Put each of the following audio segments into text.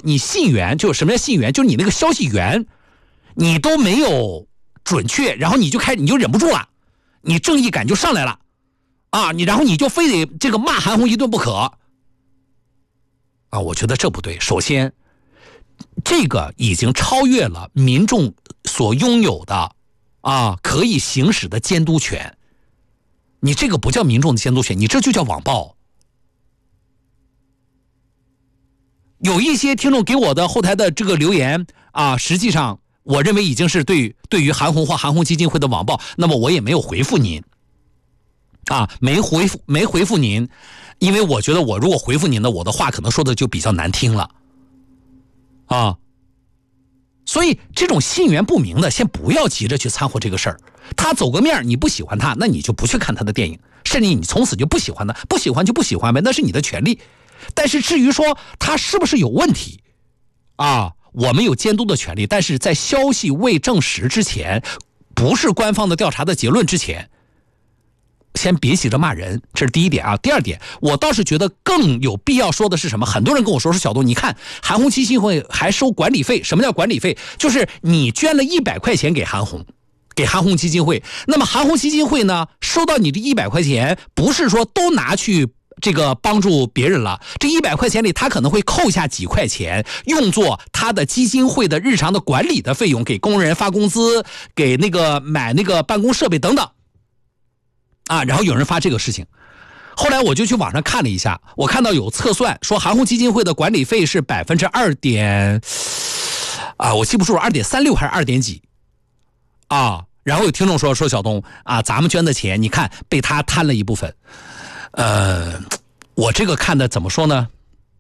你信源，就是什么叫信源，就是你那个消息源你都没有准确，然后你就忍不住了，你正义感就上来了啊，然后你就非得这个骂韩红一顿不可啊，我觉得这不对。首先这个已经超越了民众所拥有的可以行使的监督权，你这个不叫民众的监督权，你这就叫网暴。有一些听众给我的后台的这个留言实际上我认为已经是对于韩红或韩红基金会的网暴，那么我也没有回复您没回复您，因为我觉得我如果回复您呢，我的话可能说的就比较难听了所以这种信源不明的先不要急着去掺和这个事儿。他走个面你不喜欢他，那你就不去看他的电影，甚至你从此就不喜欢他，不喜欢就不喜欢呗，那是你的权利。但是至于说他是不是有问题我们有监督的权利，但是在消息未证实之前，不是官方的调查的结论之前，先别急着骂人，这是第一点第二点，我倒是觉得更有必要说的是什么？很多人跟我说小东，你看韩红基金会还收管理费。什么叫管理费？就是你捐了100块钱给韩红基金会，那么韩红基金会呢，收到你这100块钱，不是说都拿去这个帮助别人了，这100块钱里他可能会扣下几块钱，用作他的基金会的日常的管理的费用，给工人发工资，给那个买那个办公设备等等然后有人发这个事情，后来我就去网上看了一下，我看到有测算说韩红基金会的管理费是2%，我记不住2.36还是2点几然后有听众说小东咱们捐的钱你看被他贪了一部分。我这个看的怎么说呢，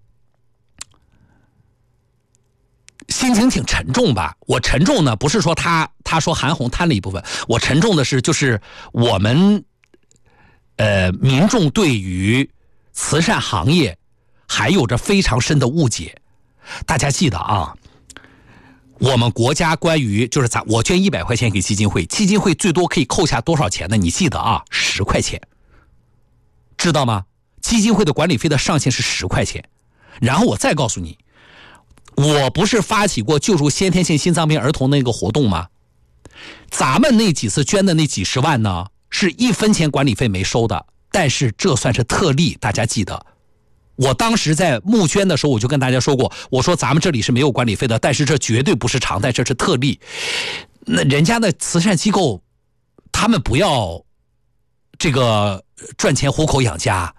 心情挺沉重吧。我沉重呢不是说他说韩红贪了一部分，我沉重的是就是我们民众对于慈善行业还有着非常深的误解。大家记得我们国家关于就是我捐100块钱给基金会，基金会最多可以扣下多少钱呢？你记得10块钱，知道吗？基金会的管理费的上限是10块钱。然后我再告诉你，我不是发起过救助先天性心脏病儿童那个活动吗？咱们那几次捐的那几十万呢，是1分钱管理费没收的，但是这算是特例，大家记得。我当时在募捐的时候我就跟大家说过，我说咱们这里是没有管理费的，但是这绝对不是常态，这是特例。那人家的慈善机构他们不要这个赚钱糊口养家，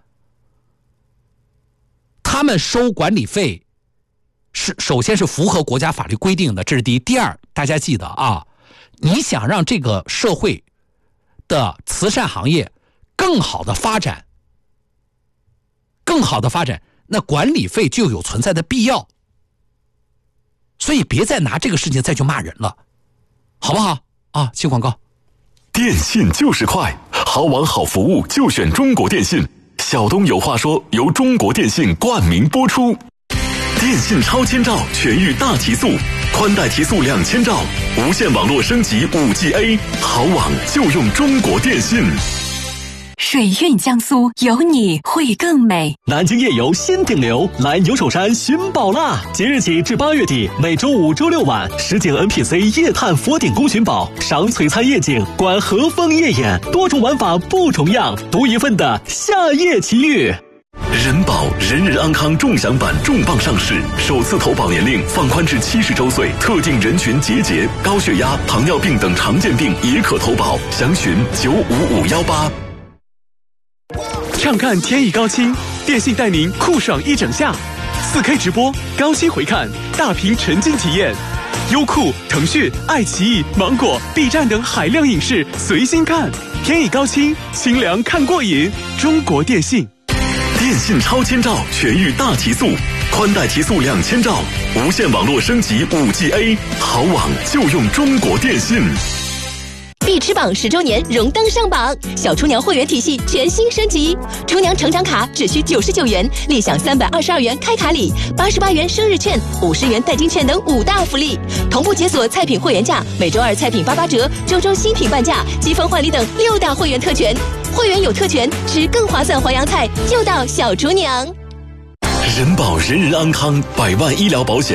他们收管理费是首先是符合国家法律规定的，这是第一。第二，大家记得你想让这个社会的慈善行业更好的发展，那管理费就有存在的必要。所以别再拿这个事情再去骂人了，好不好进广告。 电信就是快，好网好服务就选中国电信。小东有话说由中国电信冠名播出。电信超千兆全域大提速，宽带提速2000兆，无线网络升级 5G A， 好网就用中国电信。 水韵江苏，有你会更美。 南京夜游新顶流，来牛首山寻宝啦！即日起至8月底，每周5、周6晚，10景 NPC 夜探佛顶宫寻宝，赏璀璨夜景，观和风夜演，多种玩法不重样，独一份的夏夜奇遇。 人保人人安康重享版重磅上市，首次投保年龄放宽至70周岁，特定人群节高血压、糖尿病等常见病也可投保，详询95518。 畅看天意高清，电信带您酷爽一整夏，4K 直播，高清回看，大屏沉浸体验，优酷、腾讯、爱奇艺、芒果、B 站等海量影视随心看，天意高清，清凉看过瘾。中国电信。 电信超千兆全域大提速，宽带提速2000兆，无线网络升级 5G A， 好网就用中国电信。 必吃榜10周年荣登上榜，小厨娘会员体系全新升级，厨娘成长卡只需99元，立享322元开卡礼，88元生日券，50元代金券等5大福利，同步解锁菜品会员价，每周2菜品88折，周新品半价，积分换礼等6大会员特权。会员有特权，吃更划算淮扬菜就到小厨娘。 人保人人安康，100万医疗保险